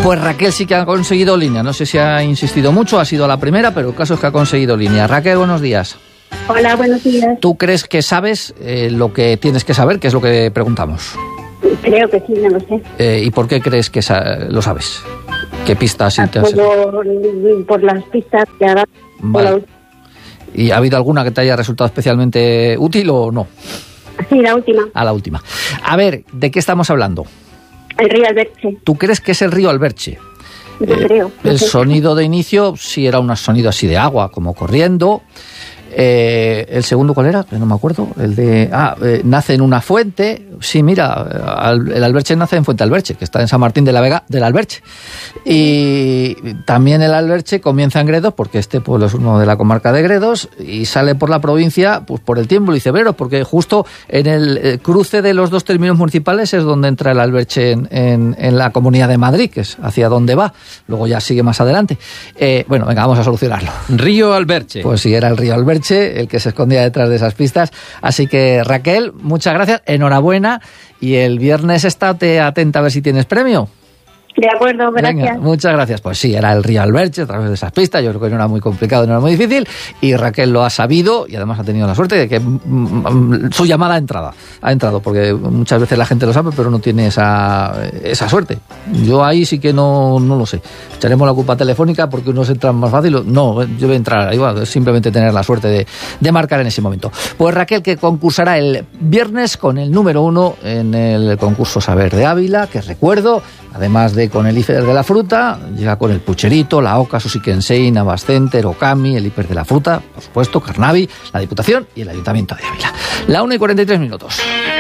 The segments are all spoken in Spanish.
Pues Raquel sí que ha conseguido línea. No sé si ha insistido mucho, ha sido la primera, pero el caso es que ha conseguido línea. Raquel, buenos días. Hola, buenos días. ¿Tú crees que sabes lo que tienes que saber, que es lo que preguntamos? Creo que sí, no lo sé. ¿Y por qué crees que lo sabes? ¿Qué pistas? Por las pistas que ha dado. Vale. ¿Y ha habido alguna que te haya resultado especialmente útil o no? Sí, la última. La última. A ver, ¿de qué estamos hablando? El río Alberche. ¿Tú crees que es el río Alberche? Yo creo. El sonido de inicio sí era un sonido así de agua, como corriendo. El segundo, ¿cuál era? No me acuerdo. El de... nace en una fuente. Sí, mira, el Alberche nace en Fuente Alberche, que está en San Martín de la Vega del Alberche. Y también el Alberche comienza en Gredos, porque este pueblo es uno de la comarca de Gredos, y sale por la provincia pues por el Tiemblo y Cebreros, porque justo en el cruce de los dos términos municipales es donde entra el Alberche en la Comunidad de Madrid, que es hacia donde va. Luego ya sigue más adelante. Bueno, venga, vamos a solucionarlo. Río Alberche. Pues sí, era el río Alberche el que se escondía detrás de esas pistas. Así que, Raquel, muchas gracias, enhorabuena, y el viernes estate atenta a ver si tienes premio. De acuerdo, gracias. Venga, muchas gracias. Pues sí, era el río Alberche a través de esas pistas. Yo creo que no era muy complicado, no era muy difícil. Y Raquel lo ha sabido y además ha tenido la suerte de que su llamada ha entrado, porque muchas veces la gente lo sabe, pero no tiene esa suerte. Yo ahí sí que no lo sé. Echaremos la culpa telefónica porque unos entran más fácil. No, yo voy a entrar ahí, es simplemente tener la suerte de marcar en ese momento. Pues Raquel, que concursará el viernes con el número 1 en el concurso Saber de Ávila, que recuerdo, además de con el hiper de la fruta, llega con el pucherito, la oca, Susiquensei, Navascenter, Okami, el hiper de la fruta, por supuesto, Carnavi, la Diputación y el Ayuntamiento de Ávila. 1:43.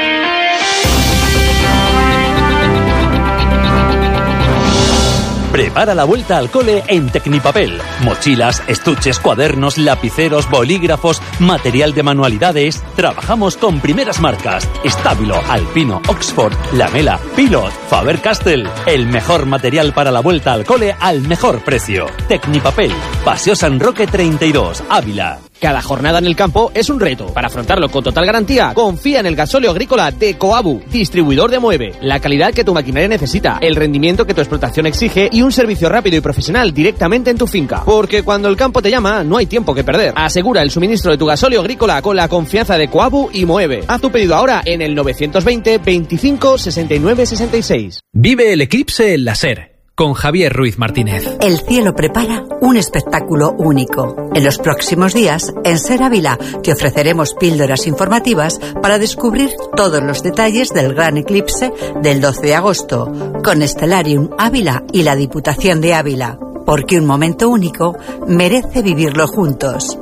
Prepara la vuelta al cole en Tecnipapel. Mochilas, estuches, cuadernos, lapiceros, bolígrafos, material de manualidades. Trabajamos con primeras marcas: Stabilo, Alpino, Oxford, Lamela, Pilot, Faber-Castell. El mejor material para la vuelta al cole al mejor precio. Tecnipapel, Paseo San Roque 32, Ávila. Cada jornada en el campo es un reto. Para afrontarlo con total garantía, confía en el gasóleo agrícola de Coabu, distribuidor de Moeve. La calidad que tu maquinaria necesita, el rendimiento que tu explotación exige y un servicio rápido y profesional directamente en tu finca. Porque cuando el campo te llama, no hay tiempo que perder. Asegura el suministro de tu gasóleo agrícola con la confianza de Coabu y Moeve. Haz tu pedido ahora en el 920 25 69 66. Vive el eclipse en la SER, con Javier Ruiz Martínez. El cielo prepara un espectáculo único. En los próximos días, en SER Ávila, te ofreceremos píldoras informativas para descubrir todos los detalles del gran eclipse del 12 de agosto, con Stellarium Ávila y la Diputación de Ávila. Porque un momento único merece vivirlo juntos.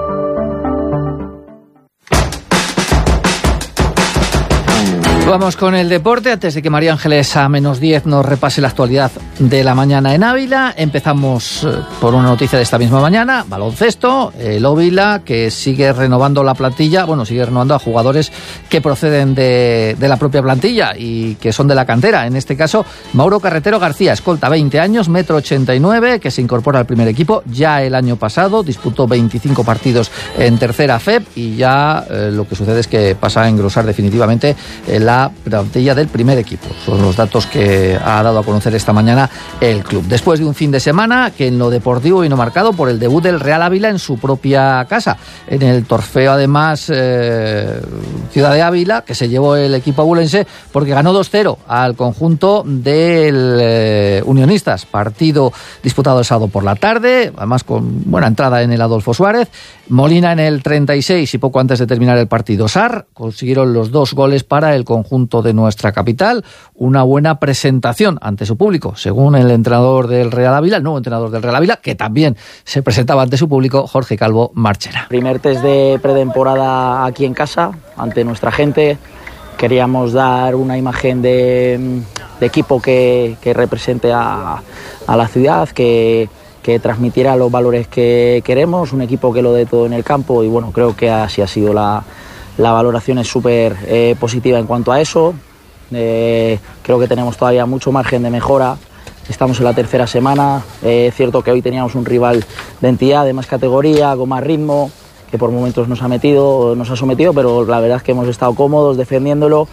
Vamos con el deporte, antes de que María Ángeles a -10 nos repase la actualidad de la mañana en Ávila. Empezamos por una noticia de esta misma mañana: baloncesto, el Ávila, que sigue renovando la plantilla, sigue renovando a jugadores que proceden de la propia plantilla y que son de la cantera. En este caso, Mauro Carretero García, escolta, 20 años, 1,89 m, que se incorpora al primer equipo. Ya el año pasado disputó 25 partidos en tercera FEP y ya lo que sucede es que pasa a engrosar definitivamente la plantilla del primer equipo. Son los datos que ha dado a conocer esta mañana el club. Después de un fin de semana que en lo deportivo vino marcado por el debut del Real Ávila en su propia casa, en el Torfeo, además, Ciudad de Ávila, que se llevó el equipo abulense porque ganó 2-0 al conjunto del Unionistas. Partido disputado el sábado por la tarde, además con buena entrada en el Adolfo Suárez. Molina en el 36 y poco antes de terminar el partido Sar consiguieron los 2 goles para el conjunto de nuestra capital. Una buena presentación ante su público, según el entrenador del Real Ávila, el nuevo entrenador del Real Ávila, que también se presentaba ante su público, Jorge Calvo Marchena. Primer test de pretemporada aquí en casa, ante nuestra gente. Queríamos dar una imagen de equipo que represente a la ciudad, que transmitiera los valores que queremos, un equipo que lo dé todo en el campo, y creo que así ha sido. La valoración es súper positiva en cuanto a eso. Creo que tenemos todavía mucho margen de mejora. Estamos en la tercera semana. Es cierto que hoy teníamos un rival de entidad, de más categoría, con más ritmo, que por momentos nos ha sometido, pero la verdad es que hemos estado cómodos defendiéndolo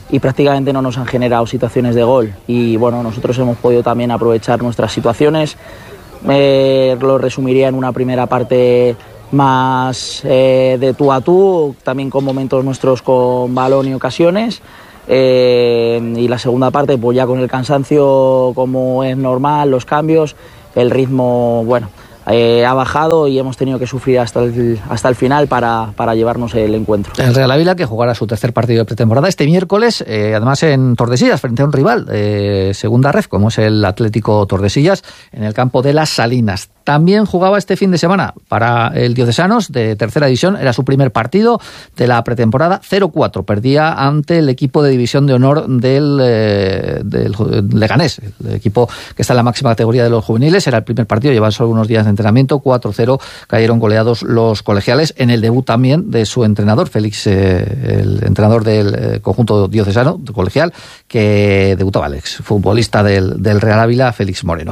y prácticamente no nos han generado situaciones de gol. Y bueno, nosotros hemos podido también aprovechar nuestras situaciones. Lo resumiría en una primera parte más de tú a tú, también con momentos nuestros con balón y ocasiones. Y la segunda parte, pues ya con el cansancio, como es normal, los cambios, el ritmo, bueno, ha bajado y hemos tenido que sufrir hasta el final para llevarnos el encuentro. El Real Ávila, que jugará su tercer partido de pretemporada este miércoles, además en Tordesillas, frente a un rival, segunda ref, como es el Atlético Tordesillas, en el campo de Las Salinas. También jugaba este fin de semana para el Diocesanos de tercera división, era su primer partido de la pretemporada, 0-4, perdía ante el equipo de división de honor del Leganés, el equipo que está en la máxima categoría de los juveniles. Era el primer partido, llevan solo unos días de entrenamiento, 4-0, cayeron goleados los colegiales en el debut también de su entrenador, Félix, el entrenador del conjunto diocesano colegial, que debutaba, el exfutbolista del Real Ávila, Félix Moreno.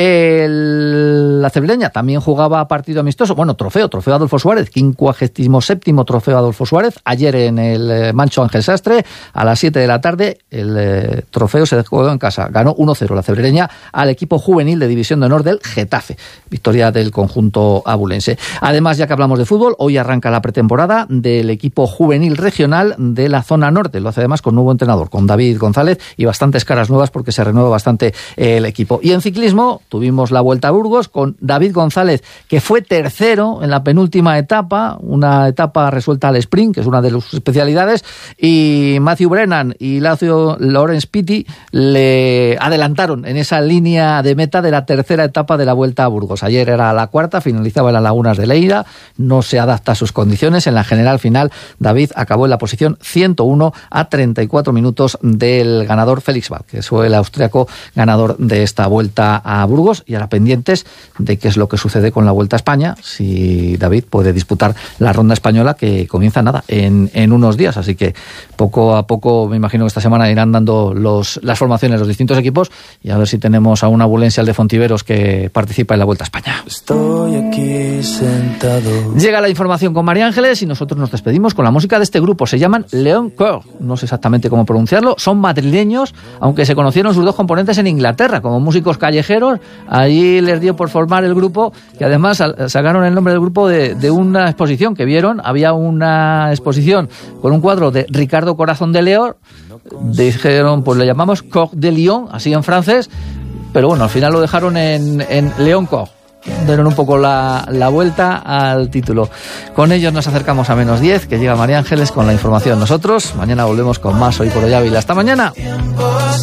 La Cebreña también jugaba partido amistoso, bueno, trofeo Adolfo Suárez, 57º trofeo Adolfo Suárez, ayer en el Mancho Ángel Sastre, a las 7 de la tarde, el trofeo se jugó en casa, ganó 1-0 la Cebreña al equipo juvenil de división de honor del Getafe, victoria del conjunto abulense. Además, ya que hablamos de fútbol, hoy arranca la pretemporada del equipo juvenil regional de la zona norte, lo hace además con nuevo entrenador, con David González, y bastantes caras nuevas porque se renueva bastante el equipo. Y en ciclismo tuvimos la Vuelta a Burgos con David González, que fue tercero en la penúltima etapa, una etapa resuelta al sprint, que es una de sus especialidades, y Matthew Brennan y Lawrence Pitti le adelantaron en esa línea de meta de la tercera etapa de la Vuelta a Burgos. Ayer era la cuarta, finalizaba en las Lagunas de Leira, no se adapta a sus condiciones. En la general final, David acabó en la posición 101 a 34 minutos del ganador Félix Val, que fue el austriaco ganador de esta Vuelta a Burgos. Y ahora pendientes de qué es lo que sucede con la Vuelta a España, si David puede disputar la ronda española, que comienza en unos días. Así que poco a poco, me imagino que esta semana irán dando las formaciones de los distintos equipos, y a ver si tenemos a un abulense, al de Fontiveros, que participa en la Vuelta a España. Estoy aquí sentado. Llega la información con María Ángeles y nosotros nos despedimos con la música de este grupo. Se llaman Leon Coeur, no sé exactamente cómo pronunciarlo, son madrileños, aunque se conocieron sus dos componentes en Inglaterra como músicos callejeros. Allí les dio por formar el grupo, que además sacaron el nombre del grupo de una exposición que vieron. Había una exposición con un cuadro de Ricardo Corazón de León, dijeron, pues le llamamos Coeur de Lion, así en francés, pero bueno, al final lo dejaron en Leon Coeur. Dieron un poco la vuelta al título. Con ellos nos acercamos a -10, que llega María Ángeles con la información. Nosotros mañana volvemos con más Hoy por Hoy Ávila. Hasta mañana.